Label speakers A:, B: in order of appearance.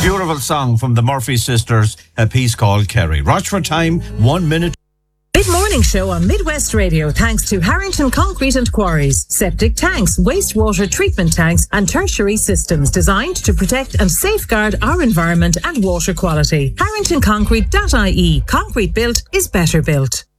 A: Beautiful song from the Murphy sisters, a piece called Kerry. Rochford time, 1 minute.
B: Mid-morning show on Midwest Radio thanks to Harrington Concrete and Quarries. Septic tanks, wastewater treatment tanks and tertiary systems designed to protect and safeguard our environment and water quality. HarringtonConcrete.ie. Concrete built is better built.